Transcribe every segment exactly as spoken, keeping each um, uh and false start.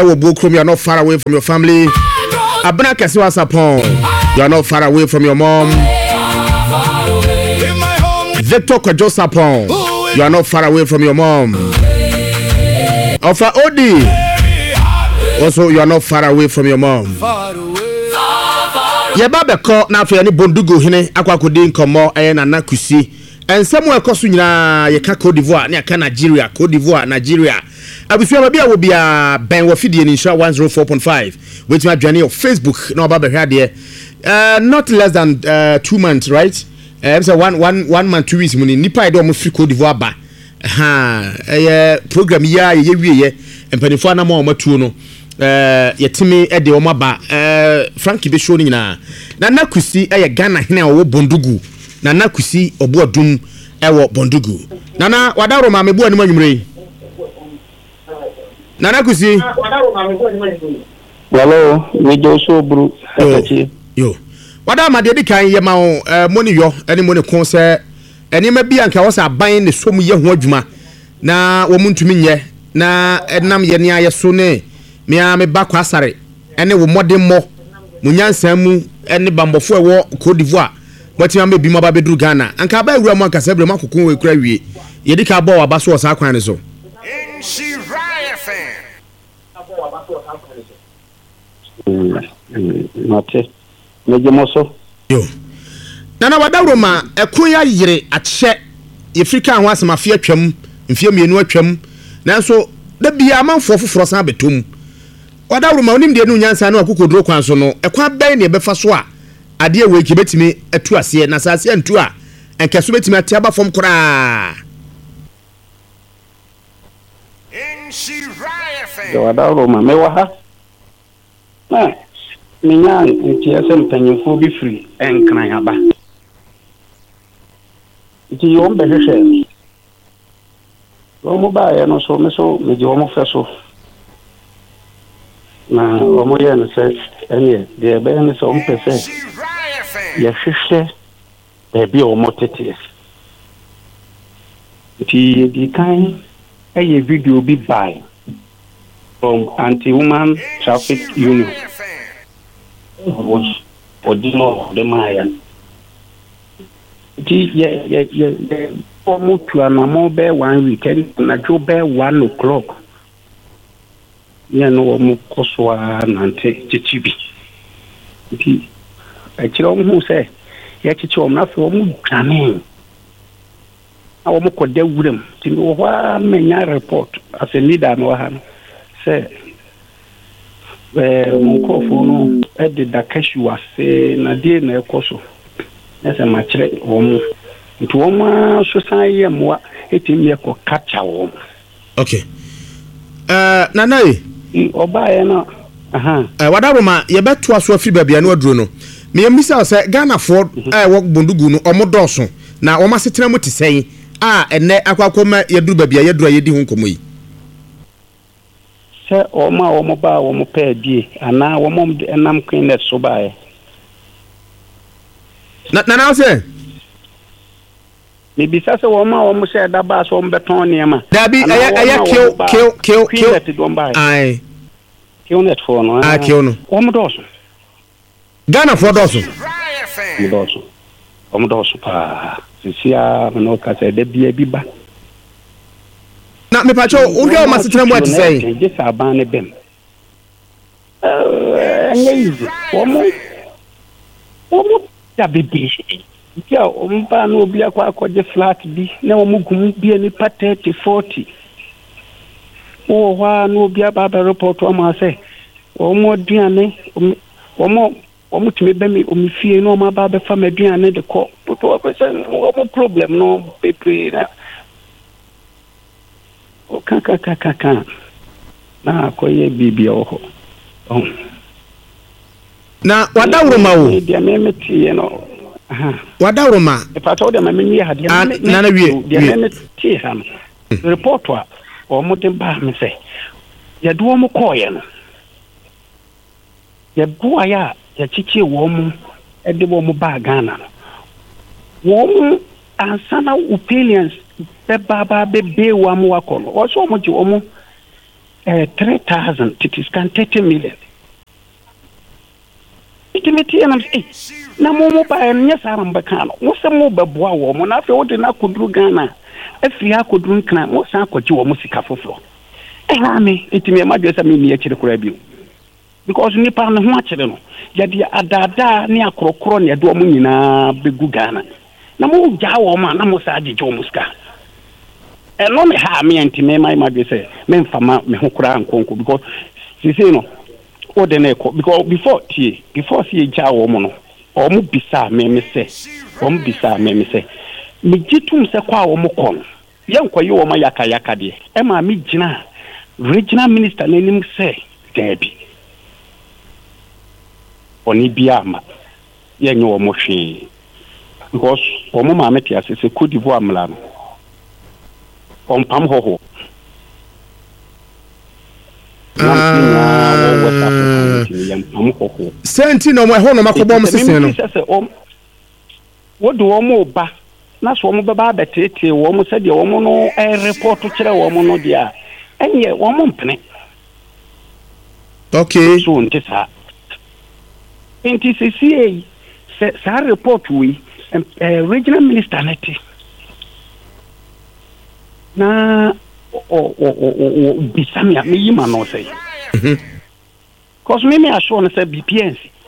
Ewo Bokrom, you are not far away from your family. Abena Kesiwa Sapon, you are not far away from your mom. Victor Kwajo Sapon, you are not far away from your mom. Ofa Odi, also you are not far away from your mom. Yeba Beko na fe ani bondugo hene akwa kodi nkomo eh na nakusi. Ensemu ekoso nyina ye ka Cote d'Ivoire na ka Nigeria, Cote d'Ivoire, Nigeria. Abusua bia wo bia ben wo fidie ni insha one oh four point five. Which my journey of Facebook no about here there. Uh not less than uh, two months, right? Uh so one one one month two weeks muni nipa e do mo free Cote d'Ivoire ba. Ha eh program ya ye wie ye empanifo na ma o matuo no. Uh yetimi e de o maba uh Frankie be show ni na. Na nakusi e ye Ghana hene o bondugu. Na nakusi obo adum e wo bondugu. Nana wadaro ma mebu anima nwumre. Nana kusi. Hello, we do so bro. Yo. Yo. Wada ma de kan ye ma eh money yo, eni money kon se eni ma bia nka wo sa ban ne som ye ho adwuma na wo muntumi nye na enam ye ne aye so ne me a me ba kwasare eni wo modem mo munyansan mu eni bambofo e wo Cote d'Ivoire watima me bi ma ba bedru Ghana anka ba awura mo anka sebre makokon we kura wie ye di ka ba wa ba so sa kwan ne so Mate mejemoso yo nana wadawro ma ekun ya yire ache Afrika ho asemafia twam mfie mienu atwam nanso da bia amanfo foforo san betom wadawro ma onim de nu nyansa na akokodro kwan so no ekwa ben ne befa so a ade we ki betimi atu ase na sase antu a enkeso betimi ate aba fom kora wadawro ma me wa ha na minya ntiese mpanyimfo bi free enkran aba ti yom be hwehwe o mo ba ya no so me so me je o mo fe so na o mo ye no se ene de be ne so mpese ya hwehwe be bi o mo tete ti di kan eye video bi buy from anti-woman traffic union. Was for dino the Maya. Yeah, yeah, yeah. Almost to an mobile one weekend, and I go by one o'clock. Yeah, no more Koswa and take Chibi. I tell him who say, yet it's not for me. I mean, I almost could deal with them. To know what many report as a leader, no one. Say, eh, mukofo no e de dakashu ase na die na ekoso ese ma kire omo nti omo so san ye moa etimi ekọ kacha omo. Okay. Eh nana e oba ye na aha eh wadaro ma ye beto aso afi bia na waduro no me yemisa se Ghana for eh wo bondugu no omo doso na omo asetena mo tisɛn a ene akwakoma ye duru bia ye duru ye di ho nkomo yi se oma omo ba omo pa die ana omo enam queen so ba na na na se me bisa se oma omo se da ba so beton niam dabi aya aya kill kill kill kill ai kill net for no ah kill no omo doso Ghana for doso omo doso omo doso pa sisia no ka se de bia bi ba na me pacho unje o masetena mo atisɛn je sa ban ne bem eh nyi omo omo ya bibi ya omo ba no obi akwa akɔje flat bi na omo gum bi ni thirty forty o wa no obi aba ba report o ma se omo duane omo omo timi be mi omi fie no omo aba be fa me duane de ko to to omo problem no pepe na o kaka kaka kaka na koye bibi oho oh na wadawro ma wo dia memeti no aha wadawro ma e pato de ma memi ha dia na na wie dia memeti ha no report wa o mo de ba me se ya do mo koye no ya bua ya ya chichi wo mo e de wo mo ba Ghana no wo mo ansana opinions be baba be be wa mo akọ no o so mo ji o mo uh, three thousand it is can thirty million. Itimeti and I'm saying, na mo mo ba en yes aram bakano. Mo se mo beboa wo mo na fe wo de na koduru Ghana. Afri akoduru nkna mo san akwaji wo mo sika foforo. Eh ha me itimi ma dwesa me ni akire kura bi. Because ni pa ne ho akire no. Ya de adada ne akorokoro ne do mo nyina begu Ghana. Na mo ja wo ma na mo sa agije wo mo sika. Eh no me ha me itimi ma ma dwesa me mfama me ho kura nkonko because you see no o de na because before tie before see ja wo mo no o mo bisa me me se o mo bisa me me se me gitum se kwa wo mo kon ye nkoyi wo ma yaka yaka de e ma me gina regional minister nanim se debi oni bia ma ye nyo wo mo hwe because wo mo ma me tia se se Cote d'Ivoire mla no on pam ho ho Senti no mo ho no makobo mo sese no wo do wo mo ba na so mo baba betete wo mo se de wo mo no e report kire wo mo no dia enye wo mo mpene okay so ntisa enti se si se sa report we regional minister neti na o o o o bisamia me yima no say mhm cause me me assure no say B P N C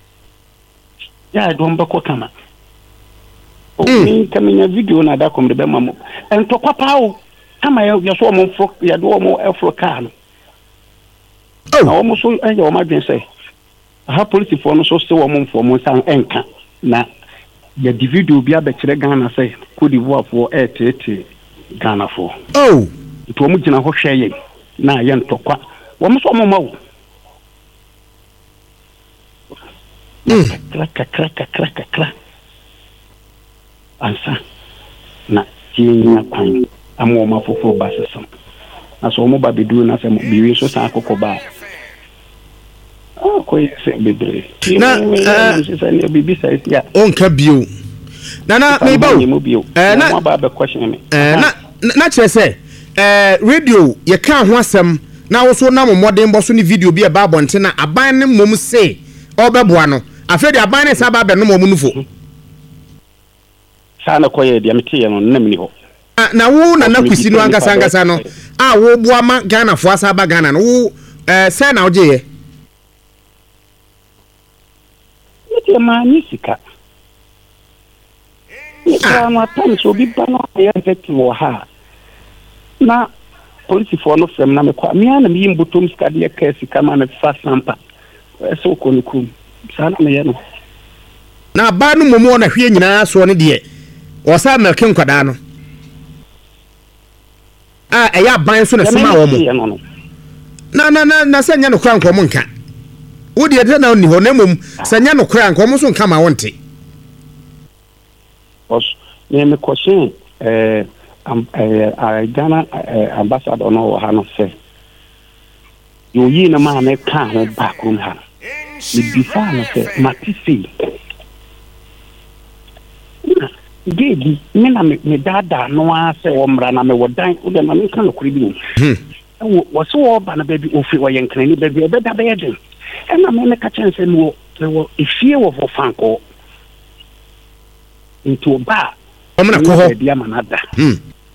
ya do mbako kama o mi kamenya video na da kom de be mamo en to papa o kama ya so mo fro ya do mo afro car no oh o mo so en ya o ma dwen say ha police for no so se wo mo mfo mo san enka na ya di video bi abekire Ghana say Cote d'Ivoire for eighty Ghana for oh to mu gina ho hweye na ye ntokwa wo mo so mo mawo mm kraka kraka kraka kraka ansa na tinya kwan amo ma fofo basesam na so mo ba bedu na se mo biwi so san akoko ba ah ko se bedre na se ne bibi sai ya onka bio na na me ba eh na ba be question me eh na na chere se eh radio ye ka ho asem na wo so na momodin bo so ni video bi e ba bonte na aban ne mom se obeboa no afedi aban ne sa ba be no mom nufo sana koye dia meti no na mini ho na wo na na kwisi no angasa angasa no a wo boa ma Ghana fo asa ba Ghana no wo eh se na oje ye meti ma ni sika ni kwa ma tan so bi ba no ya veti wo ha na police for no frem na me kwa me na me mbutom ska de kesi kama na fa sampa so ko no kum sana me ye no na ba no momo na hwe nyina so ne de o sa melke nkwada no ah eya ban so na sima wo mo na na na na sanya no kra nko mo nka wo de de na oni ho na mom sanya no kra nko mo so nka ma wonte os ne me question eh um uh Ghana uh, ambassador no ha no say yo yi na ma na ka ho back room ha ni bifa na say matisi gedi me na me dada no a say wo mra na me wodan wo de na me kan lokuri bi hmm wo so wo ba na ba bi ofi wo yenkran ni ba bi e be da ba ye den e na me me ka chen say no wo ifie wo fo fanko into ba omna ko ho dia manada hmm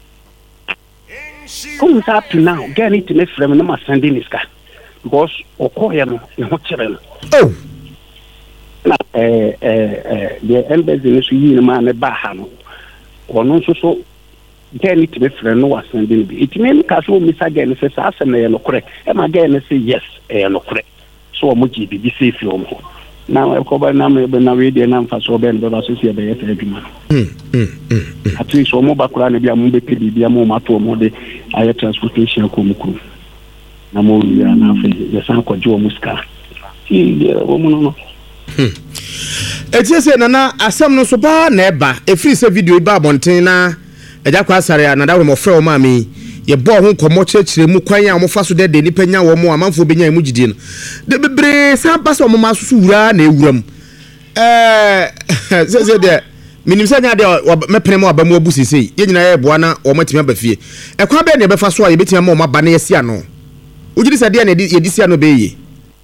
come up to now get it to me from no sending iska because okoye no e ho kire no oh na eh eh eh the embassy no so yi ma me ba ha no ono so so get it to me from no sending bi it mean ka so mi sa get no say sa se na no correct e ma get no say yes e no correct so mo ji bi bi safe o mo na ko ba na me na we dey na mfa so be no ba so se be yes adwuma mm mm at least o mo ba kura na bia mo be pe bia mo ma to mo de aye transportation ko mu kru na mo ya na fa ya san ko jo mo ska ti o mo no hmm etiese na na asem no so ba na eba efiri se video ba bonten na eja kwa sare na da mo frɛ o ma mi ye bo ho komo kyerɛkyerɛ mu kwan a mo fa so de de nipa nya wo mo amanfo benya mu gidie no de bebre san pa so mo ma so wura na ewuram eh se se de minim se nya de mepene mo aba mu abu sisi ye nyina ye boa na o matimi aba fie e kwa be ne be fa so a ye betima mo ma ba na ye sia no ujiri sa dia na ye di sia no be ye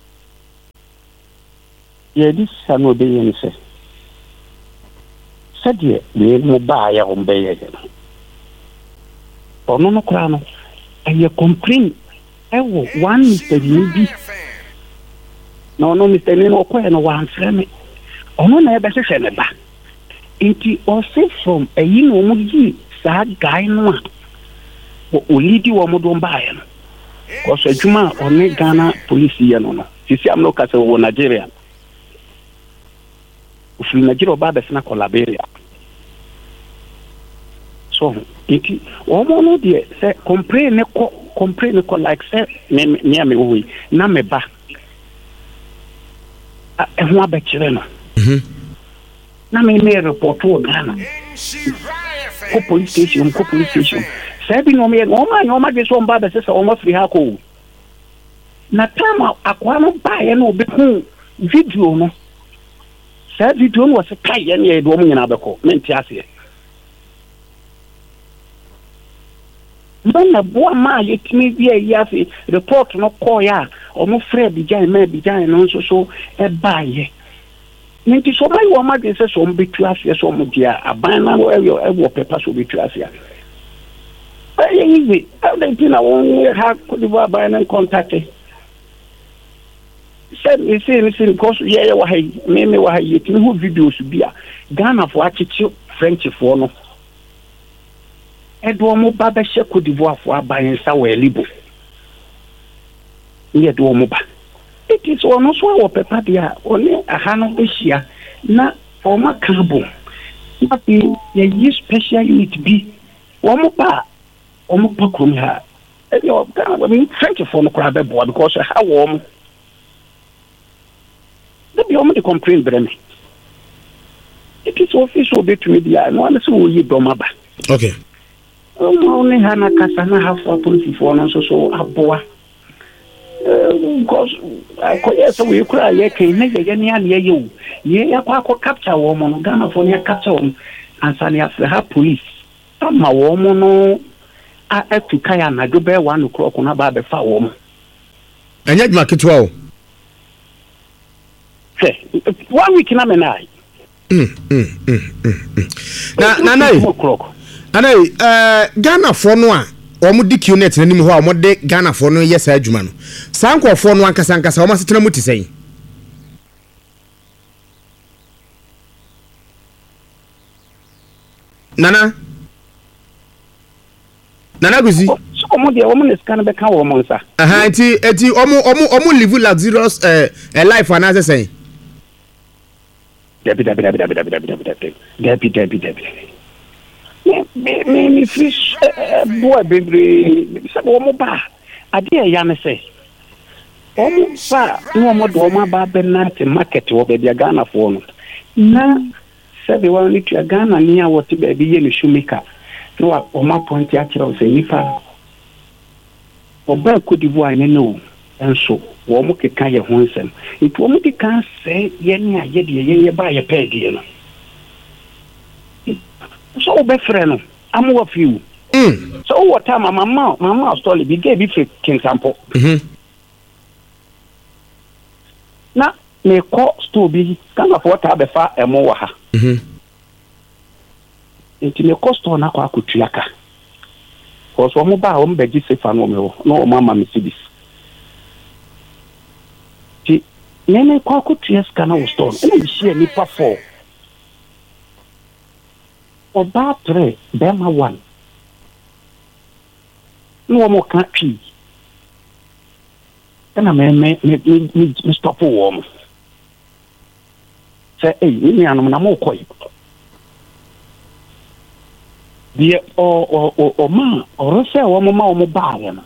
ye di sia no be ye ni se sadie me mo ba ya o be ye ono no kra no aye complain ewo one Mister Nibi no no Mister Ni no ko no wan frame ono na ebe se hwe me ba inti o se from ayi no mo gi sa guy no a o lidi wo mo do ba ya no ko so adwuma oni Ghana police ye no no sisi am no ka se wo Nigeria o fi Nigeria ba be na ko Liberia so inti o mo no de se complain ne ko complain ko like say me me me we na me ba e ho abekire no mhm na me me report o Ghana ko police station ko police station say bi no me no ma no ma de so mba be say o mo free ha ko na tama akwa no ba ye no be hu video no say video no was kai ye ne do mo nyina be ko me nti ase Mbana boa ma yetimi bia yafi report no call ya o mo frɛ bijan ma bijan no so so e baaye nti so bai wo ma de se so mbetu ase so mo dia aban na wo e wo pepa so betu ase ai yi how they pin na won ha could be aban na contact said me say me say because ye ye wa hai me me wa hai yetimi ho videos bia Ghana fo achichi French fo no edo mo ba be she Cote d'Ivoire fo aban sa we libo ye do mo ba it is one so wo pepa dia oni aha no be hia na o ma kabo na bi ye yi special unit bi wo mo ba o mo pa krom ha e yo ka I mean French for no kra be bo because how wo mo the bi o mo de complain breme it is official be to media no one so wo yi do ma ba okay only hana kasana hafa police for no so so aboa because ko yes we kura ye kai ne ye ne ya ye ye ya kwa ko capture wo mo no Ghana for ne capture wo ansani afre ha police ama wo mo no a afika ya na do be one o'clock na ba be fa wo mo anya djuma ketwa o se one week na me na mm mm mm na na na Anai eh Ghana for no a omo di Q-net nanim ho a omo de Ghana for no yesa adwuma no sanko for no ankasa ankasa omo setena muti sei Nana Nana guzi so omo de omo ne scan be ka wo mo nsa aha enti enti omo omo omo live luxurious eh life anase sei Debi debi debi debi debi debi debi debi debi debi me me me fish boy baby say wo mo ba ade ya me say o mo ba no mo do mo ba be na te market wo be bia Ghana for no na say be wa ni to Ghana ni a wo te be bi ye ni shumika no o ma point ya kira o say nipa o ba Cote d'Ivoire ne no enso wo mo keka ye ho nsem it wo mo di kan say ye ni a ye de ye ye ba ye pe de no so be friend am of you mm so what time mama mama story be give be king sample mhm na me ko store bi kan of what be fa emo wa ha mhm enti me ko store na kwa akutuaka ko so mo ba o mbe gi sefa no me wo no mama me sidis ti nene kwa akutuaka na wo store ene bi share ni pa four Oba three, Bema one. No more country. Then I may me me me me stop warm. Say, hey, me and I'm more quiet. The or or or or man or say or mama or mobile.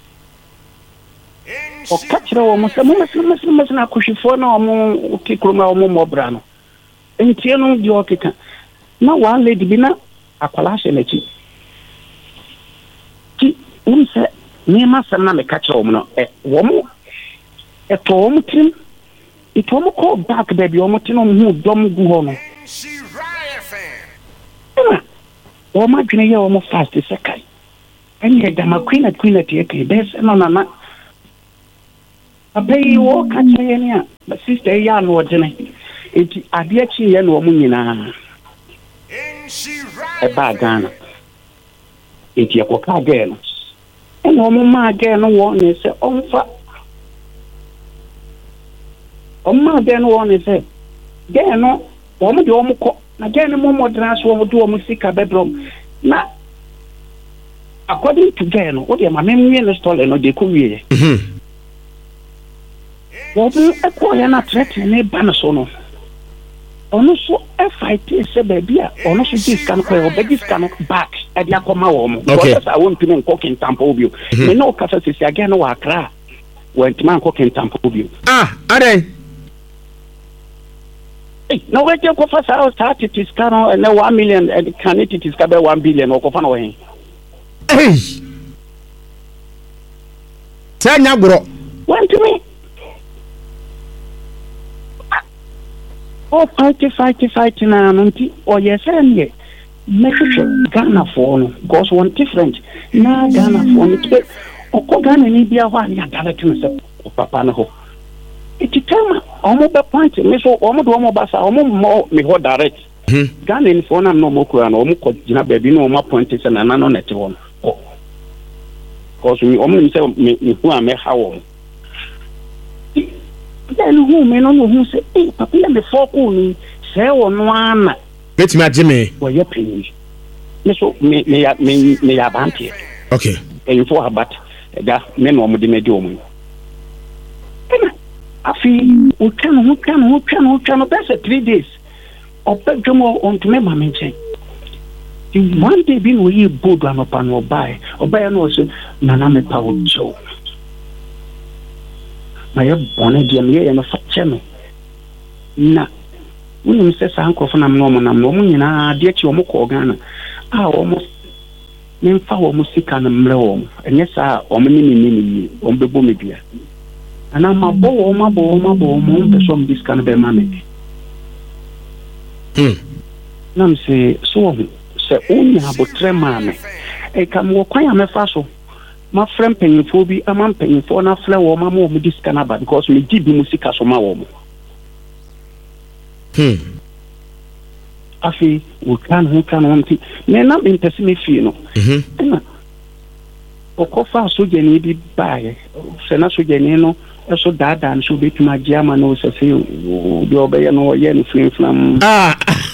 Or catch the woman, some Muslims must not push for no more kick or more brano. And Tiano, the orchid. Na one lady bi na akwala hye na chi ti um se me ma sam na me ka kire wo no e wo mo e to wo mo tim e to mo call back baby wo mo tin no hu dom gu ho no wo ma dwene ye wo mo fast se kai eni e dama queen at queen at ye kai bes no na na abai wo ka che ne a sister ya no odene enti ade achi ye no mu nyina e ba Ghana enti akoka gel e no mu ma gel no wo ne se onfa omma de no wo ne se gel no wo mu de wo mu ko na gel no mo modern so wo mu de wo mu sika bedroom na according to gel no wo de ma memwie no stole no de ko wie mhm wo bu e ko ya na threaten ne ba no so no ono so e fight se baby a ono so dis kan ko e dis kan back e dia ko ma wo mo because I want to know cooking tampo bio me no kasa se again no wa kra went man cooking tampo bio ah ade eh no we take for sa start it is kan na one million and can it is ka be one billion o ko fa no hen eh tanya gro went to me oh fight fight fight na nanti oh yes and ye make sure Ghana for no because one different na Ghana for no o ko Ghana ni bia ho anya dala tu se papa na ho iti tema o mo be point me so o mo do mo ba sa o mo mo me ho direct Ghana ni for na no mo kura no o mo ko gina baby no mo point se na na no net won oh because me o mo ni se me me hu am ha won then who me no who say eh papa ya me for ko ni se wo no ana betimi agime wo ye pin me so me me ya me me ya bantie okay e for abat da me no mo de me de o mu afi o kan o kan o kan o kan best three days opa dwomo on to me ma menchen the one day bi no ye bodu anopa no buy oba no so na na me pa o jo ma ye bone dia me ye no fa cheme na woni se sa ankrofo na no mo na no mo nyina de chi o mo ko Ghana a o mo me fa o mo sika na mre o enye sa o mo ni ni ni o mbebo me bia ana ma bo o ma bo o ma bo mo be so m diska na be ma me hm na me se so se onya abotre ma me e ka mo kwan ya me fa so ma frem penyifo bi ama penyifo na fle wo ma mo mo diska na ba because me di bi musika so ma wo mo hm afi wo kan ho kan ho nti me na me mpese me fie no mhm o ko fa so je ni bi bae se na so je ni no eso dada nso betuma giama no se se bi obeye no ye no flim flam ah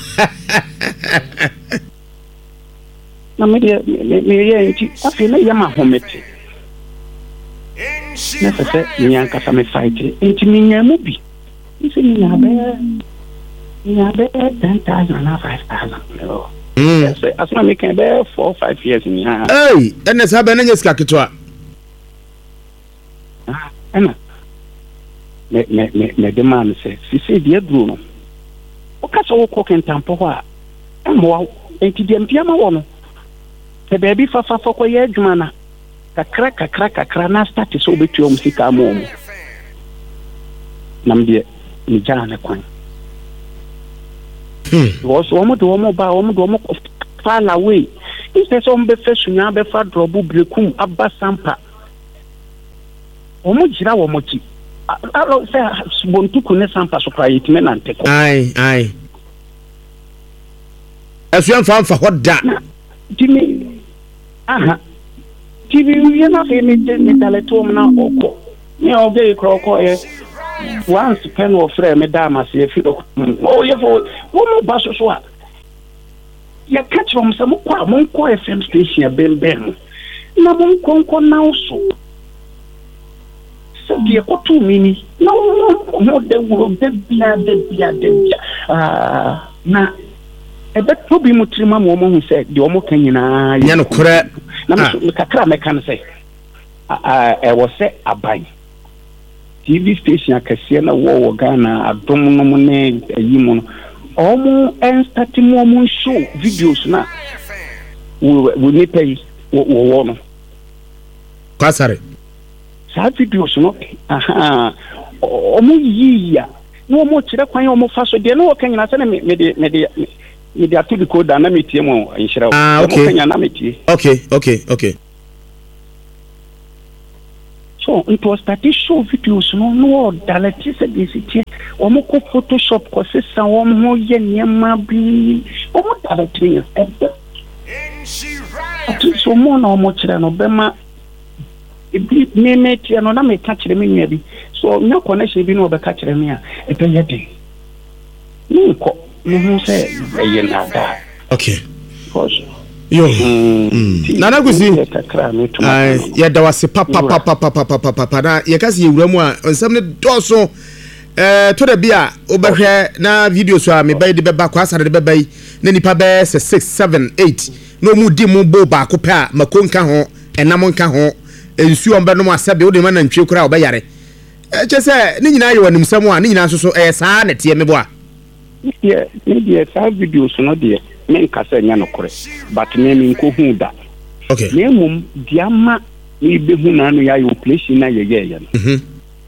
na me me me ye nti afi na ye ma homete na se se nyanka sa me fight nti me nyamu bi nti me nyabe nyabe ten thousand na five thousand no mm asma me kan be four five years ni ha hey ene sa be na nyeska ketwa ah ena me me me me de man se si se die duro no o ka so ko kentampo ho a mo enti de mpia ma wo no te baby fa fa ko ye adwuma na kakra kakra kakra na start so betu o musika mo mo nam de ni jana kwan hmm wo so mo do mo ba wo mo do mo far away ise so mbe fesunya be fa drobu brekum aba sampa o mo jira wo mo ti alo se bontuku ne sampa so kwa yitime na nteko ai ai esuan fa fa hoda timi aha timi ye na fe mi te mi tale to na oko ni o be kroko e once pen of frame me dama se fi o ye fo wo mo ba so so a ya catch from some kwa mo ko F M station ben ben na mo ko ko na so so die ko tu mini no no de wo de bia de bia de bia ah na e be to bi mutrima mo mo hu se de o mo kan nyina ya no kore na me kakra me kan se ah e wo se abai T V station akase na wo wo Ghana adom no mo ne ayi mo omo en start mo mo show videos na wo wo ni pay wo wo no kasare sa videos no aha omo yiya no mo kire kwan omo fa so de no wo kanyina se na me de me de me de atu ko da na me tie mo inshira ah okay kanyina na me tie okay okay okay so so it was that show videos no no direct said this it omo ko Photoshop ko sesa omo ho ye niam bi omo direct e ati so mo na omo kire no bema ebi me me tie no na me ka kire me nua bi so nya connection bi no be ka kire me a e pe yede ni ko no ho se e ye na da okay because yo mm nana gusi ai ya da wase papa papa papa papa papa na ye kasi ye wura mu a nsam ne doso eh to da bia obehwe na video so a me bai de beba kwa asare de beba yi na nipa be six seven eight no mu di mu bo ba ko pa makonka ho enam nka ho ensu on be no asabe wo de ma na ntwe kura obeyare eh che se ni nyina ye wanim sam a ni nyina so so eh saa na tie me bo a yeah ni dia saa video so no dia men kasa nya no kore but me me nko hu da okay me mum diama ni be hu na no ya yo place na ye ye ye mhm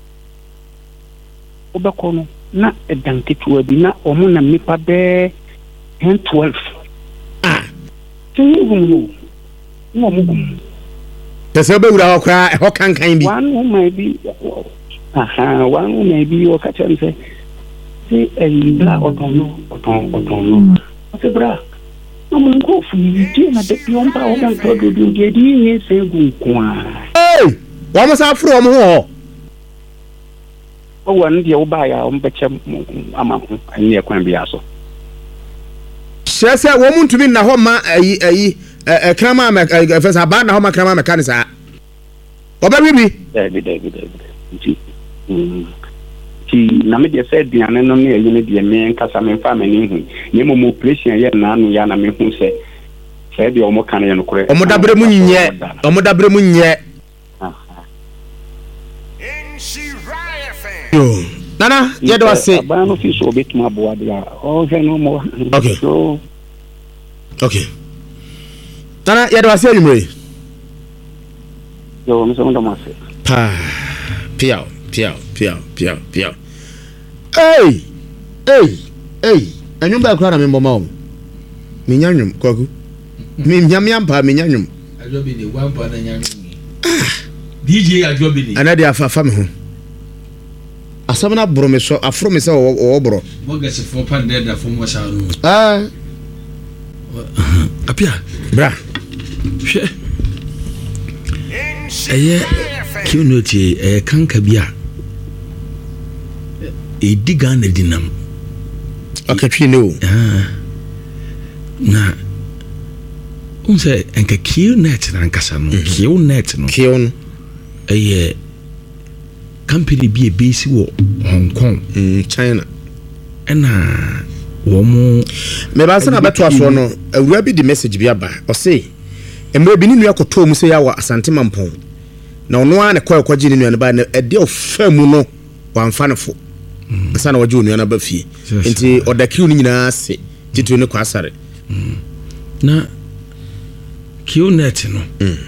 obeko no na edanketu abi na omo na mipa be ten twelve ah tin gum no no mo gum tese be wura okra e ho kankan bi one who may be aha one who may be o ka chen se se e bla otono otono otono se bra no mo ko fu ni na de pion pa o ga to do do de di ni se gu kwa eh wa mo sa fro mo ho o wan de o ba ya o mbeche ama ani e kwan bia so sese wo mu ntumi na ho ma ayi ayi eh krama ma fesa ba na ho ma krama mekanisa oba bibi eh bi de bi de bi mm ti na me de se diane no ne ayi ne de me nkasa me fa me ni hu ne mo mo operation ye na anu ya na me hu se se de o mo kan ye no kore o mo dabre mu nye o mo dabre mu nye yo nana ye do ase ba no fi so betuma bo ade o he no mo okay so okay nana ye do ase yumre yo mi so ndo ma se pa piao piao piao piao piao hey hey hey anyum ba kra na me mboma o me nyanyum kwaku me nyam yam pa me nyanyum ajobi ni one pa na nyanyum D J ajobi ni ana dia afafa me ho asamna bro me so afro me se o bro mo gase fo pa de da fo mo sha no ah apia bra hwe eye kiunoti e kanka bia e diga na dinam akatwi no ah na unse enka kiunet na nkasa no kiunet no kiun eye company bi e base wo Hong Kong mm China ena wo mu me ba se na beto aso no awura bi di message bi aba o se emre bi ni nua koto mu se ya wa Asante Mampon na ono a ne kwa kwaji ni nua ne ba na e de ofamu no wamfa ne fo nsa na waji nua na ba fie enti odakiu ni nyina se titu ne kwa asare na Qnet no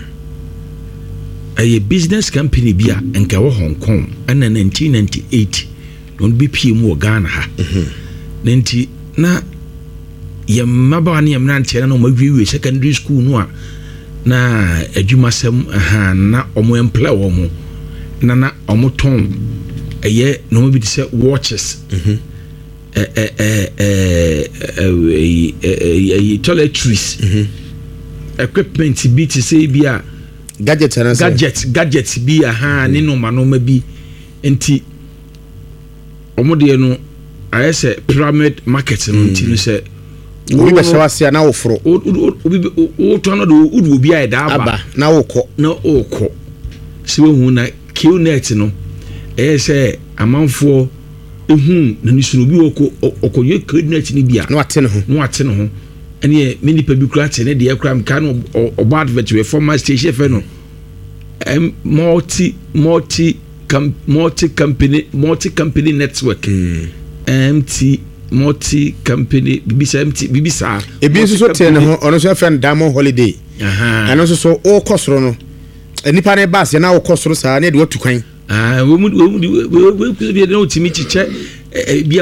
a business company bia enka wo Hong Kong ana nineteen ninety-eight don B P M wo Ghana ha nenti na ye maba na ye mnante na no mawiwe secondary school no a na adwumasem aha na omo employ wo mo na na omo ton eye no bi say watches eh eh eh eh eh toiletries equipment bi ti say bia gadget na say gadget gadget bi aha ne no ma no ma bi enti omo de no ayese pyramid market no enti no say obi be shawase na wo foro obi o to no do udu obi ai da aba na wo kọ na o kọ si we hu na Qnet no ayese amanfo ehun na ni sunu bi oko okoye Qnet ni bia na ate ne ho na ate ne ho ene mini pa bi kura te ne de kura mka no obo advert we former station fe no em multi multi com, multi company multi company network mm. M T multi company bibisa M T bibisa e bi so te ne ho ono so friend Diamond Holiday aha ano so so o kosoro no enipa ne bass na wo kosoro sa na de watu kwan ah we mu we we bi na otimi chiche bia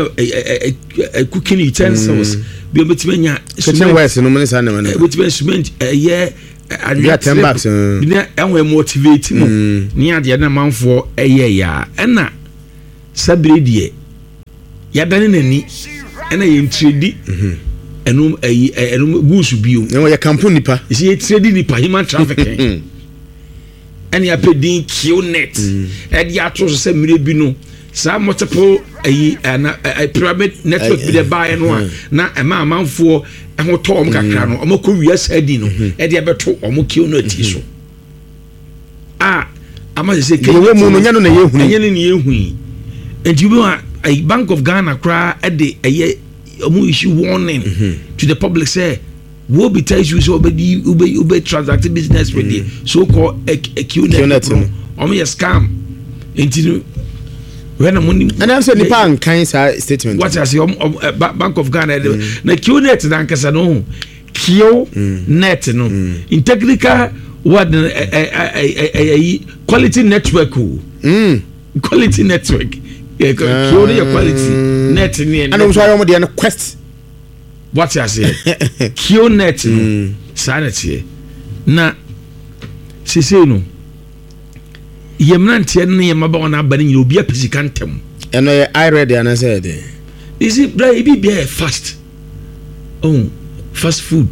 cooking utensils bi obetimanya kitchen west no money sa na obetimanya cement eh anya ten bucks bi na enwe motivate no ni ade na manfo eye ya ena sabre die ya dane nani ena ye ntredi enum ayi enum busu bio no ya campaign nipa isi ye trade nipa human trafficking ena ya pedin QNet e dia ato so se mire bi no sa multiple ayi na pyramid network bi de buy no na e ma manfo eho to om kakra no om ko wi asadi no e dia beto om QNet so ah ama se ke ye mu no nya no na ye hu nya no na ye hu and you know a Bank of Ghana cry at the a issue warning mm-hmm. to the public say will be tells you so be ube ube transact business with the so called a QNet or me a scam into when money and I'm saying the bank kind statement what I say um, Bank of Ghana mm. na QNet dan kasa no QNet no mm. in technical what a quality network mm. quality network yeah, uh, quality net ni and I'm sorry I'm the quest what you say QNet no sanity na sisi no yemnante na yemaba ona abani ni obi apesika ntem eno I read and I said is it bra e be fast oh fast food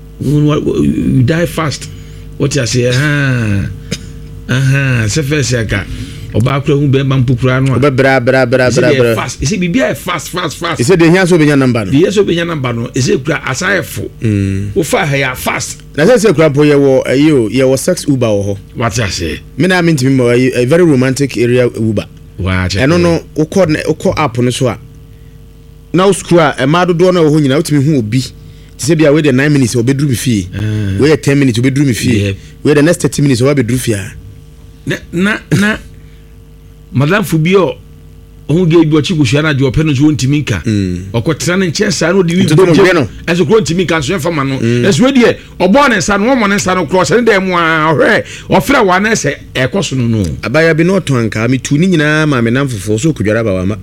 you die fast what you say ah aha se first aka oba akura hu be man pukura no oba bra bra bra bra bra fast is it be fast fast fast is it the here so be number no the so be number no is it kura asayefo mm wo fa ya fast na say say kura po ye wo ayo ye wo sex uber wo ho what you say me na me ntimi mo a very romantic area uber wa cha eno no wo call wo call app no so a na wo screw a ma dodo na wo ho nyina wo timi hu obi ti say bia we the nine minutes obedru mi fie we ten minutes obedru mi fie we the next thirty minutes obedru fie na na na madam fubio on ge bi ochi kushia na je openo so ntimi nka okotra ne nche sa no de wi bo eso kro ntimi nka so fama no eso we de obo ne sa no mo ne sa no kro se de mu a hwe ofra wa na se ekoso no no abaya bi no to anka mi tu ni nyina ma me nam fofo so kudwara ba wa ma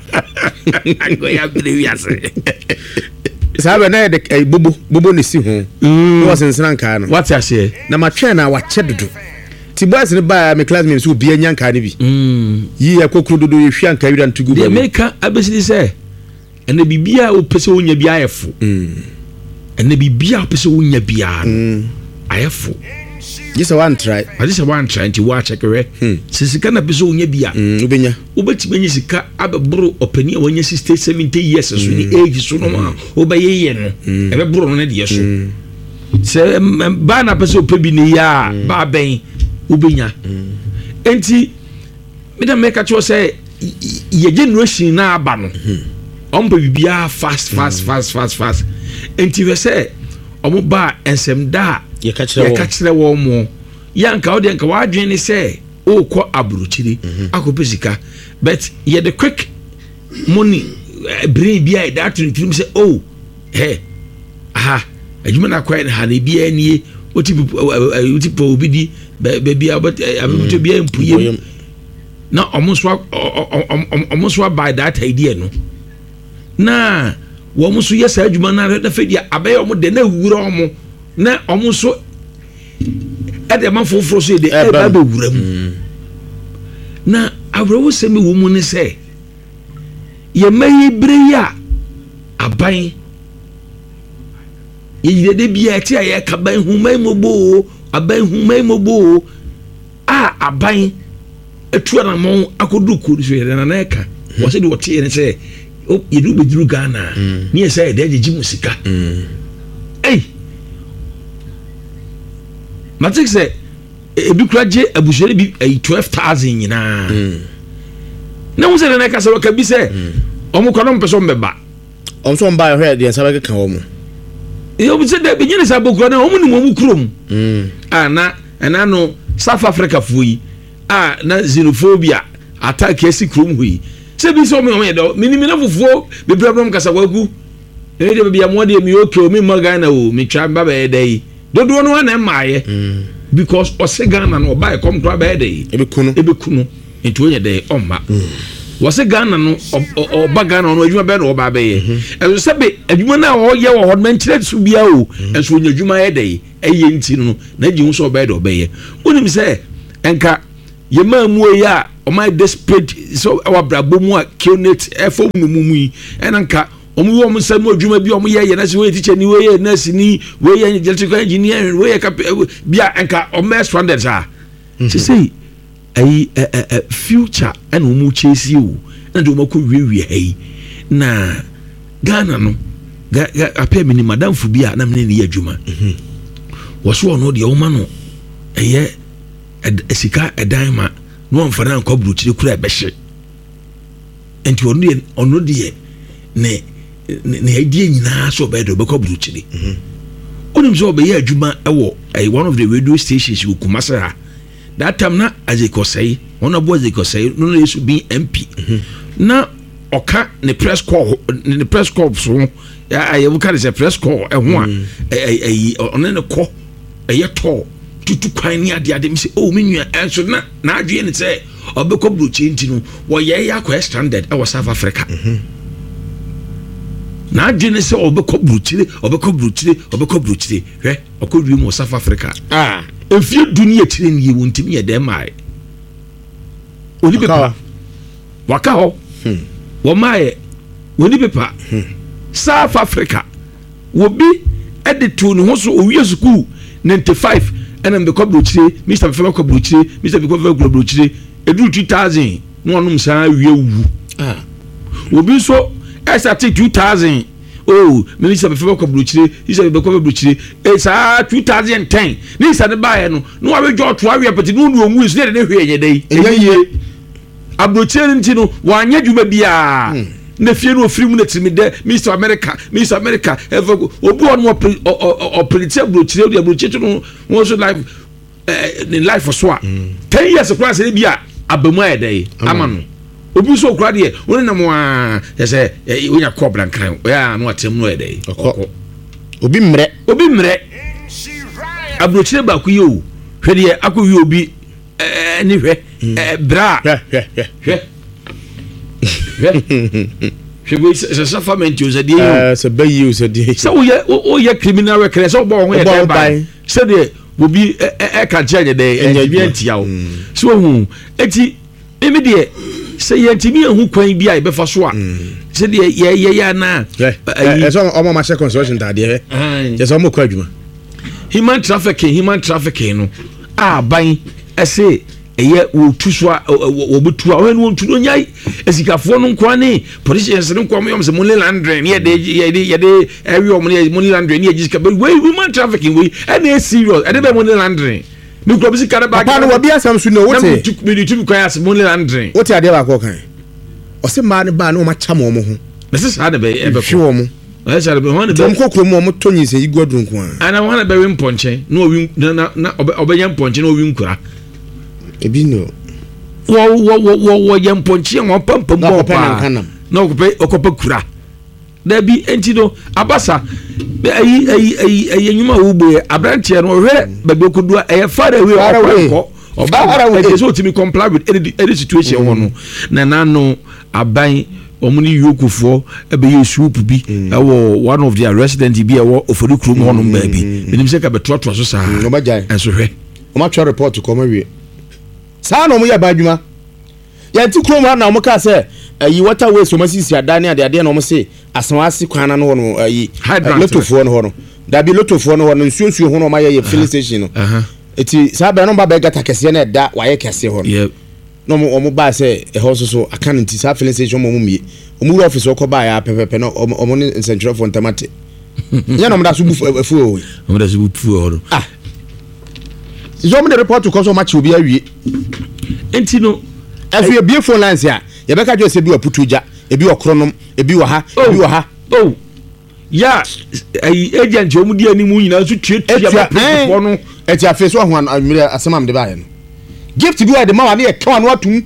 go ya bi wi ase sabe na de bobo bobo ne si ho no wasensan nka no what you say na ma twen na wa che dodo ti boys ne ba me classmates so bi anya nka ne bi mm yi ekokuru dodo ye hwa nka wira ntugu ba de meka abesidi say ene bibia o pese wonya bia ayefo mm ene bibia o pese wonya bia no ayefo yes one try I just one try to watch ekere sisika na pese wonya bia mm obenya obeti benyi sika abebro opani a wonya sixty seventy years so ni age so no ma obayeye no ebebro no ne de so se ba na pese opebi ne ya ba ben ubenya enti me da make cho say ye generation na aba no ompa bibia fast fast fast fast fast enti we say omo ba ensem da ye ka kire wo ye ka kire wo mo yanka o de nka wa adwen ni say o ko aburuchiri akopesika but ye the quick money bring bia that to say oh hey aha adwuma na kwa ha na bia nie otipo otipo obidi baby about to be empuye na omuswa omuswa by that idea no na wo muso yesa adwuma na da fedia abaye omo de na wura omo na omuso e de man foforo so de e ba be wura mu na awrawo semi wo mu ne se ye mayi bre ya aban ye de bia ti aye ka ban hu mai mobo aban hu mai mobo a aban etu na mo akodu ko so ye na na eka wo se de wote ye ne se o ye du beduru Ghana ni ye se de jeji musika eh matik se ebi kuraje abushere bi twelve thousand nyina na wo se na eka se wo ka bi se omo kwa no mpeso mbeba omso mba hwe de sabe ka wo mo yo bi se de bi nyine sa bokura na omo ni mo krom mm ah na na no South Africa fuyi ah na xenophobia attack esi krom hui se bi so me o me do minimi na fufuo be problem kasa wagu e de bia mo de mi okay o mi magana o mi twa ba be dey dodo no na maaye because o se Ghana no buy come to be dey e be kunu e be kunu enti onye dey omma wo se Ghana no o ba Ghana no adwuma be no ba be ye e so be adwuma na o ye wo hodman kire su bia o e so onye adwuma ye dey ɛyɛ nti no na gye ho so ɔbɛyɛ de ɔbɛyɛ wonim sɛ ɛnka yɛma mu yi a ɔma desperate so ɛwɔ brabɔ mu a kionate ɛfɔ mu mu yi ɛna nka ɔmo wɔ ɔmo nsɛm adwuma bi ɔmo yɛ yɛ nɛsi wɔyɛ teacher ni wɔyɛ nɛsi ni wɔyɛ electrical engineer wɔyɛ kap bia ɛnka ɔmo yɛ stranded saa sɛ sɛ ɛyi ɛ ɛ future ɛna ɔmo kyesi o ɛna de ɔmo akɔ wiewie ha yi na Ghana no ga ga apɛ mi ni madam fu bi a na mi ne yɛ adwuma wɔso ɔno deɛ ɔma no ɛyɛ sika ɛdan ma na wɔn fana nkɔ burukyire kura ɛbɛhyɛ nti ɔno deɛ ɔno deɛ ne ne idea nyinaa so ɔbɛyɛ de ɔbɛkɔ burukyire onim sɛ ɔbɛyɛ adwuma ɛwɔ ɛyɛ one of the radio stations wɔ Kumasi ha that time na Azekosɛyi wɔn abo Azekosɛyi no na yesu bin M P na ɔka ne press call ne press call so ayɛ wɔka ne sɛ press call ɛho a ɛyi ɔno ne kɔ ɛyɛ tɔɔ tutu kwan ne ade ade mi sɛ oh me nua ɛnso na na adwene ne sɛ ɔbɛkɔ burukyire nti no wɔyɛ yɛ akɔ stranded ɛwɔ South Africa na adwene sɛ ɔbɛkɔ burukyire ɔbɛkɔ burukyire ɔbɛkɔ burukyire hwɛ ɔkɔ wiem wɔ South Africa ah efie dunia tire ne yɛ wɔntimi yɛ dɛm ae oni pepa waka hɔ wɔmaayɛ oni pepa South Africa wobi ɛde to ne ho so owie sukuu ninety-five ɛna mbɛkɔ burukyire Mister Befema kɔ burukyire Mister Befema kɔ burukyire edu two thousand na ɔnom saa wie wu ah obi nso ɛsa te two thousand oh Mister Befema kɔ burukyire Mister Befema kɔ burukyire ɛsa two thousand ten ne isa ne baayɛ no no wa bɛdwa ɔto awie pɛti no no onwu so ne ne hwɛ nyɛ dai ɛyɛ yie aburukyire nti no wanyɛ dwuma bia na fie no ofiri mu na timi de Mister America Mister America ever obi on mo operative aburukyire de aburukyire no won so life in life so a ten years class e bia abamu ayɛ dai ama no obi so kura de woni na mo a yɛ sɛ wonya kɔ blankran ya no atem no ayɛ dai obi mmerɛ obi mmerɛ aburukyire ba ku yi o hwɛ de akɔ wi obi ɛni hwɛ bra hwɛ hwɛ hwɛ hwɛ sɛ sɛ family o sɛ die o sɛ bayi o sɛ die sɛ woyɛ woyɛ criminal record sɛ wobɔ ho yɛ dɛ ban sɛ deɛ obi ɛka kyerɛ nyɛ dɛ ɛnyɛ bi antia o sɛ wohu eti emi deɛ sɛ yɛntimi ɛho kwan bi a yɛbɛfa so a sɛ deɛ yɛyɛ ana ɛsɛ ɔmo ma hyɛ construction tadeɛ hɛ sɛ ɔmo kɔ adwuma human trafficking human trafficking no a ban ɛsɛ ɛyɛ wotu so a wɔbɛtu a ɔhɛ no wɔntu no nyai asikafoɔ no nkwa ne politicians no nkwa mo yɛm sɛ money laundering ne yɛde yɛde yɛde ɛwi ɔmo ne money laundering ne yɛgye sika but wei human trafficking wei ɛna ɛ serious ɛde bɛ money laundering ne kura bi sika ne baagi papa no wɔbi asɛm so no wote na mi de tu mi kwan ase money laundering wote adeɛ baako kan ɔsɛ maa ne baa ne wɔn akyam wɔn ho na sɛ saa de bɛ ɛbɛ hwɛ wɔn ɛyɛ sɛ ɛbɛ wɔn de bɛ wɔn kɔ kurom wɔn tɔ nyinsɛn yi gu aduru nko a ana wɔn de bɛ wi mpɔnkyɛn na owi na na ɔbɛnya mpɔnkyɛn na owi nkura ebi no wo wo wo wo yɛ mpɔnkye wɔn pampam bɔ paa na ɔkɔpɛ ɔkɔpɛ kura dabi enti no abasa ayi ayi ayi ayi enyuma wo bo abranteɛ no ɔhwɛ baabi okodu ɛyɛ far away ɔkɔ ɔba ɛyɛ so timi comply with any any situation wɔn no na nano aban wɔn ni yokufoɔ ɛbɛyɛ soup bi ɛwɔ one of their residents bi ɛwɔ ofori kurom hɔ nom baabi benim sɛ ka bɛtoatoa so saa ɛnso hwɛ wɔn atwa report kɔma wie saa na ɔmo yɛ ba adwuma yɛnti kurom ha na ɔmo kaa sɛ ayi water waste ɔmo sisi adan ne adeade na ɔmo se asanwase kwan na no hɔ no ayi lotofoɔ no hɔ no dabi lotofoɔ no hɔ no nsuo nsuo ho na ɔmo ayɛ yɛ filling station no eti saa bɛn no ba bɛ gata kɛseɛ na ɛda wayɛ kɛseɛ hɔ no na ɔmo ɔmo baa sɛ ɛhɔ so so aka no nti saa filling station ɔmo mie ɔmo wura office ɔkɔ baa yɛ pɛpɛpɛ na ɔmo ɔmo ne nsɛntwerɛfoɔ ntamate nyɛ na ɔmo da so bu afuo ɔmo da so bu afuo hɔ no ah so ɔmo de report kɔ so ɔmo akyi obi awie enti no ɛso yɛ bie phone lines a yɛbɛka dwo sɛ bi wɔ putu gya ebi wɔ kronom ebi wɔ ha ebi wɔ ha oh ya ai agent ɔmo di animu nyina so tuatua ma prefo no ɛti afi so ho anwere asɛm am de baayɛ no gift bi wɔ de ma wa ne yɛ ka no atum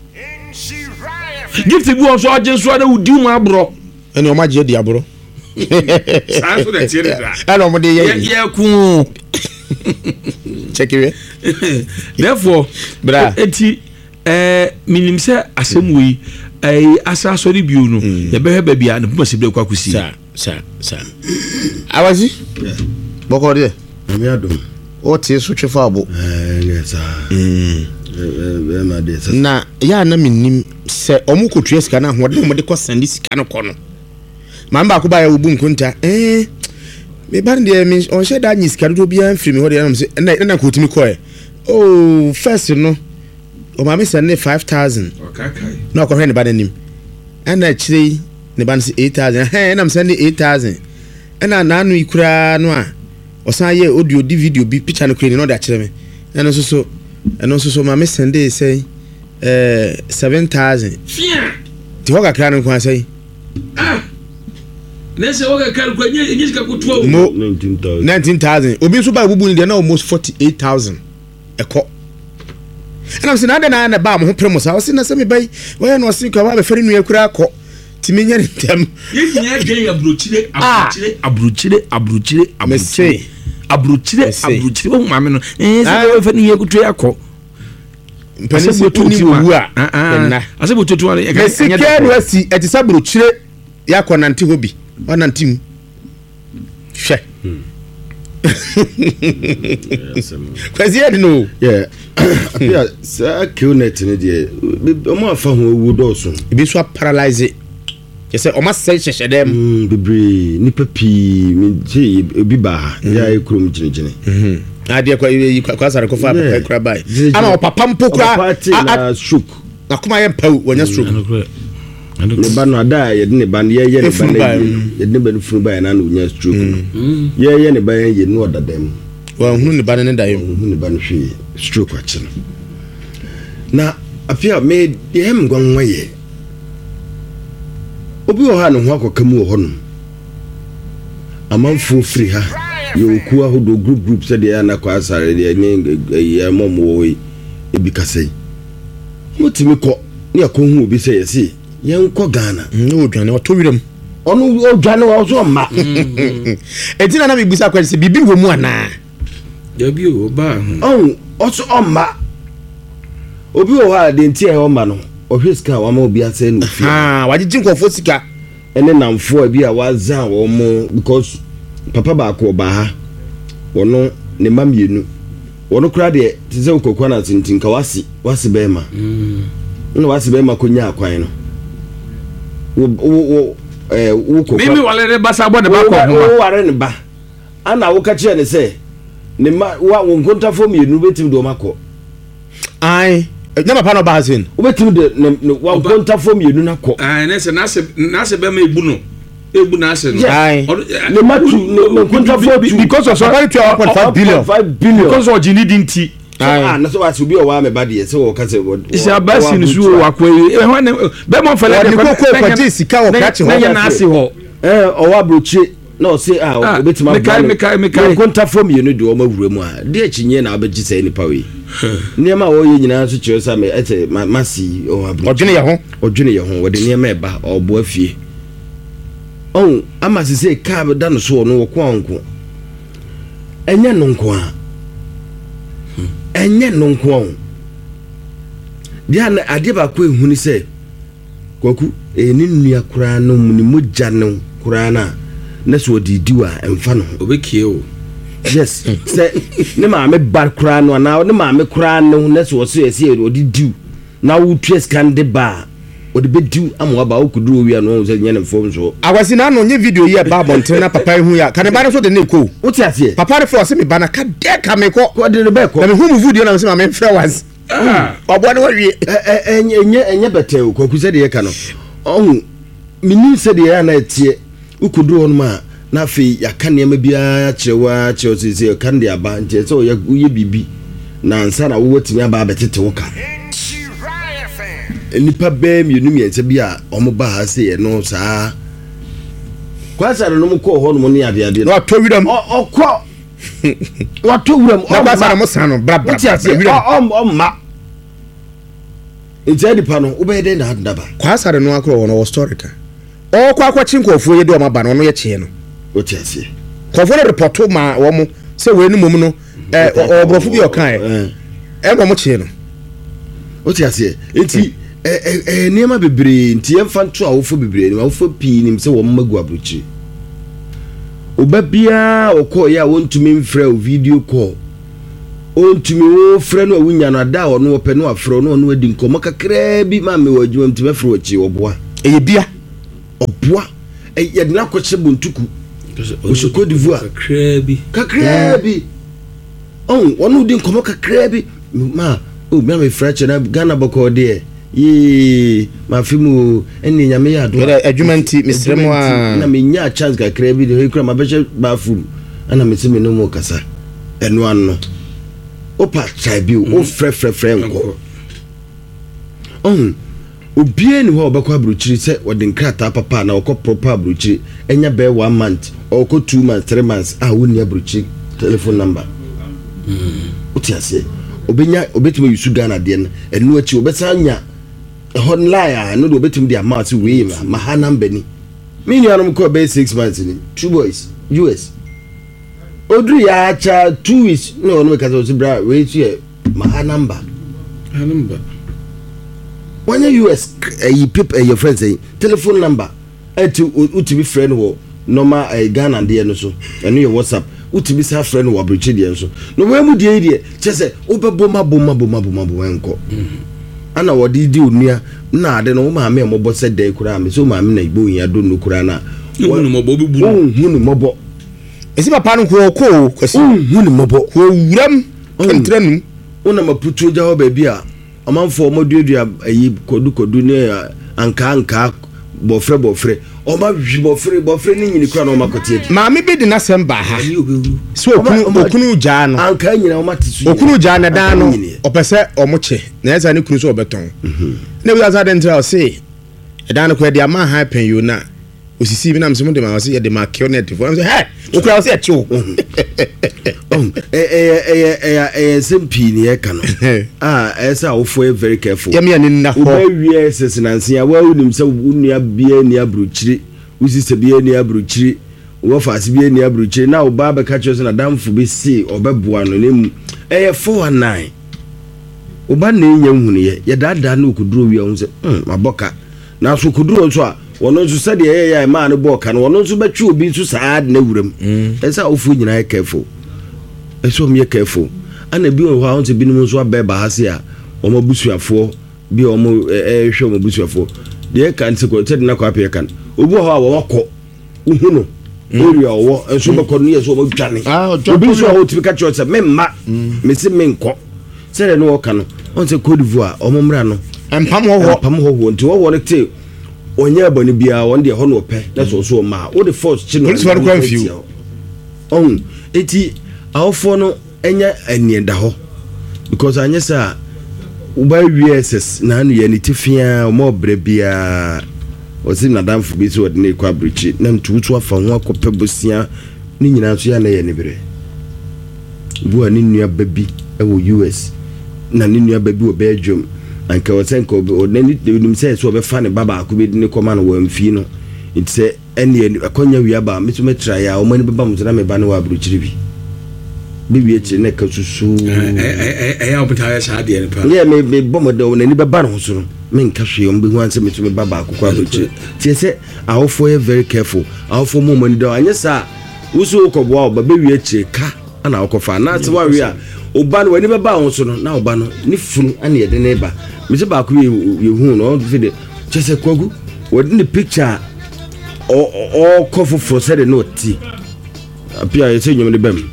gift bi wɔ so agye so na wudi mu aborɔ ɛne ɔmo agye di aborɔ saa so da tiere da ɛna ɔmo de yɛ yɛ ku check it therefore bra enti eh minim sɛ asɛm wei eh asa sɔre bio no yɛ bɛhɛ ba bia ne poma se bre kwa kusi sa sa sa awazi bɔkɔ de ami adom o te so twefa abo eh yes ah mm eh ma de na ya na minim se omu kotua sika na ho de mo de ko send sika no ko no man ba ko ba ya obu nkunta eh me ban de me on she da nyi sika do bia mfiri me ho de na se na na ko timi ko e oh first no o ma me send five thousand okay okay na ko hwe ne ba nim ana chire ne ban se eight thousand eh na me send eight thousand ana na anu ikura no a osan ye audio di video bi picture no kure no da chire me na no so so eno so so ma me send say eh seven thousand fia ti hoga kra no kwa say ah nese hoga kra kwa nye nye sika kutuo mo nineteen thousand nineteen thousand obi so ba bubu ni de na almost forty-eight thousand eko and I'm saying na na na ba mo ho premo sa o se na se me bai we no se kwa ba be feri nu akura akọ ti me nya ntem ye nya gye abrochire abrochire abrochire abrochire abrochire abrochire abrochire o ma me no eh se we feri nu akutua akọ mpani se tu ni wu a ah ase bo tutu e ka nya de no asi e ti sa abrochire yakọ nante hobi o nante mu hwe kwasi ed no yeah apia sa killnet ne de o ma fa ho wu do so ebi so paralyze je say o ma say hye dem mm bebre ni papi mi je ebi ba ya ekrom jinjine mhm ade kwa kwa sare ko fa papa kra bai ama o papa mpo kra na stroke na kuma ye pau wonya stroke ne ba no ada ye ne ba ye ye ne ba ye ne ba no funu ba na no wonya stroke ye ye ne ba ye no odadam wa hunu ne ba ne da ye hunu ne ba no hwe stroke achi na apia me de hem gwanwa ye obi o ha no ho akoka mu ho no amanfo free ha ye oku ahodo group group said ya na kwa asare de ne ye momo we ebi kasai mutimi ko ne akohu obi say yesi yen ko Ghana no dwane o to wirem onu o dwane wo so ma etina na bibusa kwese bibi wo mu ana ya bi o ba on o so o ma obi o ha de ntie o ma no o hweska wa ma obi ase no fi ah wagye nkofo sika ene namfo abi a waza wo mo because papa ba ko ba ha wono ne mamienu wono kura de tize ukokwa na tintinka wasi wasi bema mm no wasi bema konya akwan no wo wo eh wo kokwa mimi wale basa bo ne ba ko ho wo ware ne ba ana wo ka kire ne se ne ma wa wo nkonta fo mienu betim do makọ ai na papa no ba hasin wo betim de ne wa nkonta fo mienu na ko ah ne se na se na se be ma ebu no ebu na ase no ai ne ma tu ne nkonta fo because of about twelve point five billion five billion because of you need nti ah na so wa su bi o wa me ba de se wo ka se wo isi abasi ni su wa ko e ho ne be mo fele de ko ko ko je sika wo ka che ho na ase ho eh o wa broche no say ah o betima ba me kai me kai nkonta fo mienu de o ma wura mu a de achinye na abeji sai nipa we niema wo ye nyina so kire sa me ete masi o abro odwene ye ho odwene ye ho wo de niema e ba o bo afie on ama se se ka be da no so no wo kwa nko enye no nko a enye no nko on dia na ade ba ko ehuni se kwaku eni nua kura no mu ni mogya no kura na na so didiwa emfa no obekie o yes se ne ma me bar kura no na ne ma me kura no na so so ese o di diu na wo twes kan de ba o de be diu amwa ba o kuduro wi anu so nyane fom so agwasi na no nye video ye ba bonten na papa hu ya kan ba no so de ne ko o ti ase papa re fo se me ba na ka de ka me ko ko de be ko na me hu mu video na me se ma me frɛ was ah obo na wi enye enye enye bete o ko ku se de ye ka no on mini se de ya na etie o kuduro no ma na fe yaka niam bia chewa chewa se kan de aba nje so ye bibi na ansa na wo watimi aba betete wo ka nipa be mienu miense bia omo ba ha se ye no saa kwasa no mo ko ho no mo ne ade ade no to wiram o ko wa to wiram o kwasa no mo san no bra bra wiram o ma nje dipa no wo be de na ndaba kwasa no akro wo no wo story ka o kwa kwa chinkofo ye de o ma ba no no ye che no o ti ase kofo no report ma wo mo se we ni mom no eh obrofo bi o kan eh e mo mo che no o ti ase enti eh eh niema bebre nti emfa nto awofo bebre ni awofo pii nim se wo magu abrochi oba bia okọ ya wontumi mfrɛ o video call ontumi wo frɛ no awunya no ada o no opɛ no afrɛ no no adi nkɔmɔ kakra bi ma me wadwuma mtime frɛ ochi oboa eye bia oboa e yɛ de na kɔkye bontuku o so Côte d'Ivoire kakra bi kakra bi on wono di nkɔmɔ kakra bi ma o bia me frɛ che na Ghana bɔkɔ de ye ma fimu eni nyame ya do adwuma nti misremo a na me nya chance kakra bi de kura ma bɛhye ba furu ana me se me no mo kasa eno anno opa try bi o frɛ frɛ frɛ nko on obie ni ho obekwa bruchiri se wode nkrata papa na okɔ proper bruchiri enya be one month or okɔ two months three months ah woni bruchiri telephone number mm otiase obenya obetumi yusu Ghana de no enu achi obesanya online no do obetumi de amount we ma ha number ni me nuanom ko be six months ni two boys U S odru ya cha two weeks no no because o bra we tie ma ha number ha number when you U S you people your friends say telephone number etu utimi friend wo normal Ghana de no so eno your WhatsApp utimi sa friend wo abrochi de so no we mu de de chese obebo mabo mabo mabo mabo enko ana wodi di onua na ade no ma me mo bo se de kura me so ma me na igbo yin ado no kura na hunu mo bo bibu hunu mo bo esi papa no ko ko kwasi hunu mo bo ko wuram kantranu ona maputu ja ho ba bi a amanfo omoduadua ayi kodu kodu ne anka anka bofre bofre oma hwi bofre bofre ni nyini kura na oma kotie ma me bi de na semba ha so okunu okunu ja no anka nyina oma tisu okunu ja na dan no opese omoche na eza ne kuru so obeton na we asa den tell say e dan ko e de ama ha pen you na osisi bi na mse mo de ma say e de ma kionet fo am say hey okura say e chiwo um eh eh eh eh eh simpi ni e ka no ah esa wo for very careful yemi ani na ho wo wie sesenanse ya wo unim se unua bia ni abruchiri usise bia ni abruchiri wo fase bia ni abruchiri na wo ba be ka cho na damfo be si obeboa no nem eh four one nine wo ba na enya hunu ye ye dada na okuduro wi ahun se hm maboka na so okuduro so a wono nso sade ye ye ma ne boka no wono nso betwe obi nso saad na wuram esa ofu nyina ye careful eso me careful ana bi won ha on se binum nso abeba ha se a omo busuafo bi omo eh hwe omo busuafo de kan se ko tedi na ko apia kan obu ho a wo kɔ uhuno ori owo enso be ko no ye so omo dwane obi nso ho tibika church se memma me se me nkɔ se no wo ka no on se Côte d'Ivoire omo mra no empam ho ho empam ho ho nti wo wo ne te onye abani bia won de ho no pɛ na so so ma wo the first chino on eti awfo no enya anienda ho because anyesa uba W S S na anu ye nitifia mo bre bia osi na damfo bi so de kwa brichi na mtutu afa ho akopɛ bosia ni nyina so ya na ye ne bre bu ani nua babi e wo U S na ni nua babi wo Belgium anka wasenko o nani nim say so be fa ne baba akobe ne koma no wa mfi no it say ene akonya wi aba metu metra ya o mani baba mutana me ba ne wa brichi bi bibi eche ne ka susu eh eh ya obita ya sha de ne pa yeah me me bomodo na ni be ba no so no me nka hwe o mbe hu anse metu me baba akokwa brichi tie say awofo ye very careful awofo mo mani do anyesa wusu okoboa oba be wi eche ka ana okofa na ate wa wi a oba no wani be ba ho so no na oba no ni funu ana ye de ne ba me se ba ko ye hu no fide chese kwagu wodi ni picture o o kofu for said no ti apia ye se nyom ne bam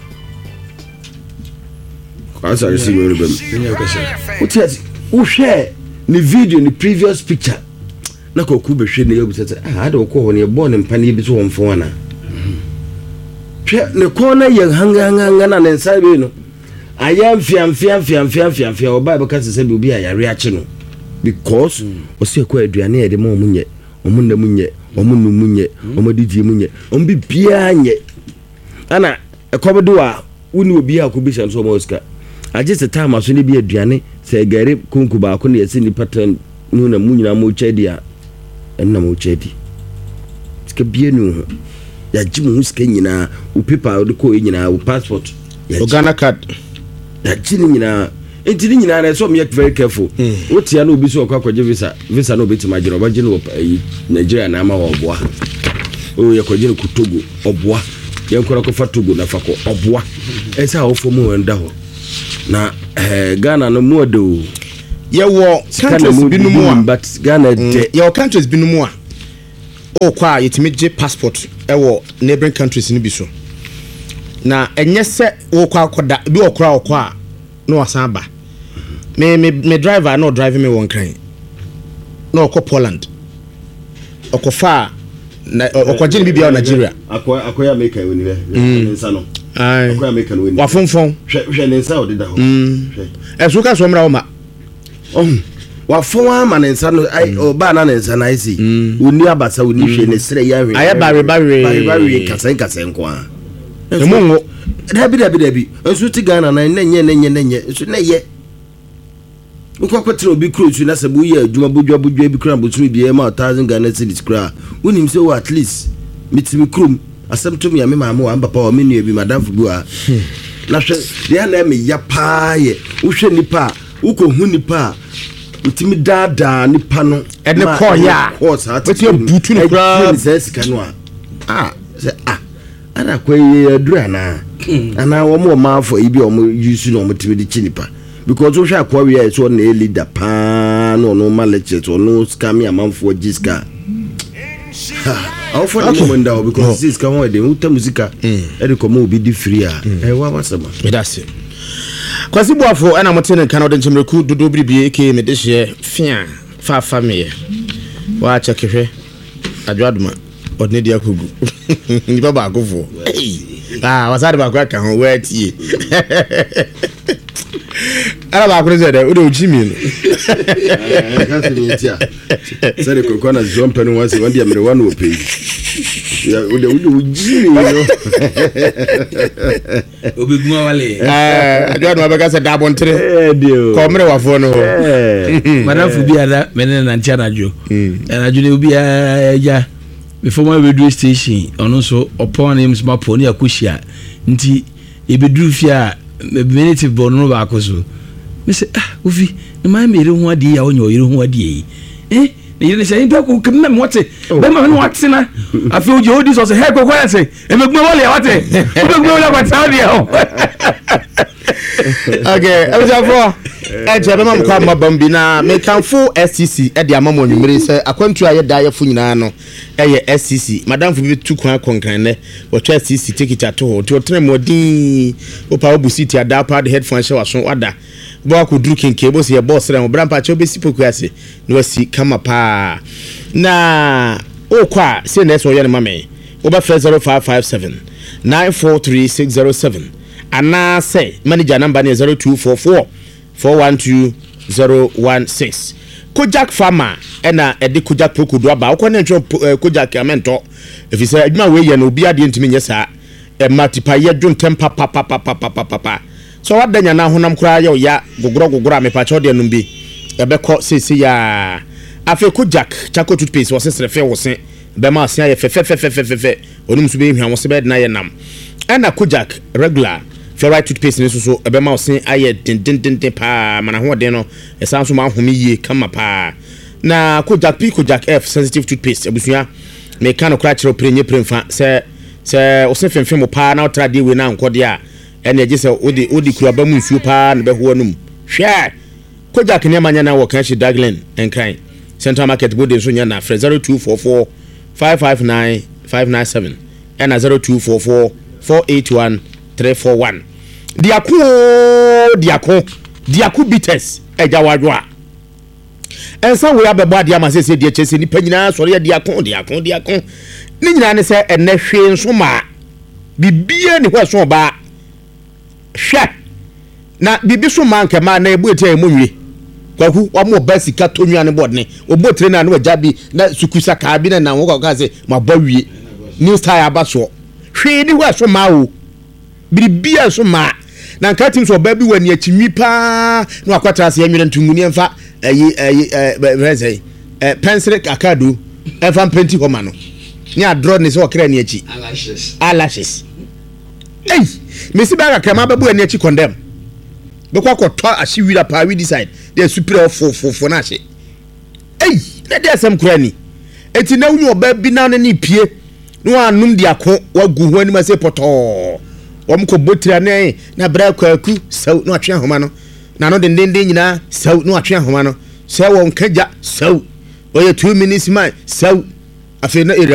kwasa ye se nyom ne bam uti ati uhwe ni video ni previous picture na koku be hwe ne yebu tete ah ade ko ho ne bo ne mpa ne bi so wonfo ana hwe ne ko na ye hanga hanga na ne nsa bi no ayam fiam fiam fiam fiam fiam fiam oba be ka se bi obi ayare ache no because o se ko aduane ye de mo munye o munna munye o munnu munye o modidi munye o bi bia nye ana ekobedo a woni obi akobisha so mo oska aje se time aso ne bi aduane se gare kunku ba ko ne yesi ni pattern nu na munyina mo chedi a enna mo chedi ska bia nu ya jimu huska nyina o paper o de ko nyina o passport o Ghana card ya jini nyina enti nyina na so me very careful wotia na obi so okwa kwaje visa visa na obi tima jira oba jina Nigeria na ama wo boa o ye ko jine ku Togo oboa ye nkora ko fa Togo na fa ko oboa e sa ofo mu wenda ho na eh Ghana no mu do ye wo countries binumu a but Ghana de ye wo countries binumu a o kwa yetimi je passport e wo neighboring countries ni bi so na enye se wo kwa akoda bi okora okwa no wasan ba me me me driver no driving me one kind no okọ Poland okọ fa na okọ jini bibia Nigeria akọ akọ ya make woni be nsa no ai akọ ya make woni wa fonfon hwe hwe nsa o de da ho hwe eso ka so mra o ma oh wa fon wa ma nsa no ai o ba na nsa na isi oni abasa oni hwe ne sere ya hwe aye bare bare bare bare kasen kasen ko a emungo dabi dabi dabi enso ti Ghana na nenye nenye nenye enso na ye ukwa kwetro obi cruise na sabu ye adwuma bodwa bodwa bi kra botumi bi e ma one thousand Ghana cedis kra wonim se at least mitimi krum asem to me ya me ma ma papa o me nua bi madam fugu a na hwe de na me ya pa ye wo hwe nipa uko hu nipa utimi dada nipa no e ne ko ya wetin butu no kra se sika no a ah se ah ana kwaye adura na ana wo mo ma afọ ibi o mo use no mo timi di chinipa because we akwa we so na leader pa no no ma lecture to no scam ya manfo jiska how for the moment now because this come on the uta musica e de come obi di free a e wa wasama me that's it kwasi boafo ana motene kan odin chimreku dodo bibie ke me de hye fia fa fa me wa chekehwe adwaduma odne dia kogu ni baba akofo ah wasade ba kwa kan ho watie ara ba kure zede o de ojimi no eh kan se ni tia sare ko kona jump no wasi wandi amre wanu ope ya o de o de ojimi no obeguma wale eh adwa ba ka se da bontre eh dio ko mre wafo no madafu bi ada menen na ntia najo na jo ne obi ya before my radio station ono so upon him small pony akushia nti ebedru fia minute bono ba akoso me say ah ofi na my mere ho ade ya onyo yire ho ade yi eh ne yire say nta ko kemna me wote be ma no wote na afi oje odi so say he ko kwa say e me gbe wole wote e me gbe wole kwa tawo ho okay abjafo e je be ma mkwa mabambi na me kanfo S C C e de amamo nwumire se akwantu aye da ayefu nyina no eye S C C madam fu bi tukwan konkran ne wo twa S C C ticket ato ho ti otre modin opa obusi ti ada pa de headphone hye waso wada bo akudru kenke bo se ye boss ran obrampa che obesi poku ase no wasi kama pa na okwa se na so ye ne mame oba zero five five seven nine four three six zero seven ana say manager number ne zero two four four four one two zero one six Kojak farmer ena edi Kojak prokudu aba okone ntwe Kojak amento efise adwuma we ye na obi ade ntimi nyesa e matipa ye dwon tempa pa pa pa pa pa pa so wadanya na honam kura ye ya gogoro gogoro amepa cho de num bi ebekọ sesi ya afi Kojak chako toothpaste wo sesre fe wo se be ma asia ye fe fe fe fe fe fe onum so be hwa wo se be na ye nam ena Kojak regular fluoride toothpaste ne so so ebe ma osen aye din din din din pa mana ho de no esan so ma homi yie kama pa na Kojak P Kojak F sensitive toothpaste abusua me kan no kra kire prenye premfa se se osen femfem mo pa na otra de we na nkode a ene age se odi odi kura ba mu nsuo pa na be ho anum hwe Kojak ne manya na wo kan shi Daglen enkran Central Market bode so nya na fre zero two four four five five nine five nine seven and zero two four four four eight one three four one diako diako diako bites eja wadwa ensa we abebo ade ama sese die chese ni panyina sori diako diako diako ni nyina ne se enne hwe nso ma bibie ni hwe so ba hwe na bibi so ma nke ma na ebu ete emonwe kwaku wamo basika tonwa ne bod ne obo tre na ne waja bi na sukusa ka bi na na wo ka se ma bawie new style abaso hwe ni hwe so ma o biribia so ma na nka tim so ba bi wani achinwi pa na akwatra se yanwere ntunguni emfa ayi ayi eh eh pencil akado emfa penti homa no ni adro ne se okra ni achi eyelashes eyelashes ei mesi ba ka ma ba bu ani achi condemn be kwa kwotọ ahyiwira pa we decide they super of for for na hye ei na dey asem kura ni eti na wunyo ba bi na ne pie no anum di ako wagu ho anim ase poto wom ko botira ne na bra kwaku saw no atwe ahoma no na no dendenden nyina saw no atwe ahoma no saw won kaja saw oye two minutes man saw afi na